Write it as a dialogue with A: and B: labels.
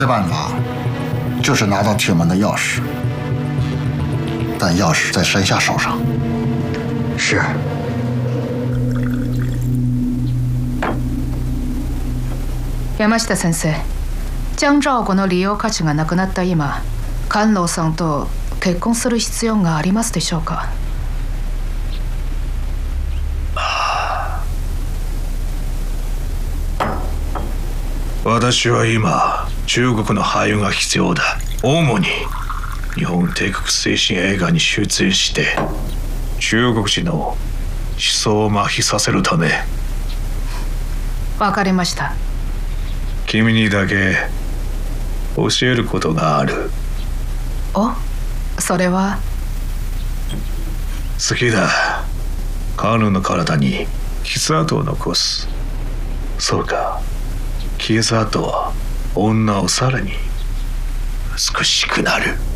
A: 的办法就是拿到铁门的钥匙，但钥匙在山下手上。
B: 是。
C: 山下先生、チャン・ジャオゴの利用価値がなくなった今、官能さんと結婚する必要がありますでしょうか。
D: 私は今中国の俳優が必要だ。主に日本帝国精神映画に出演して中国人の思想を麻痺させるため。
C: わかりました。
D: 君にだけ教えることがある。
C: お、それは
D: 好きだ。カーヌの体に傷跡を残す。そうか、傷跡は女をさらに美しくなる。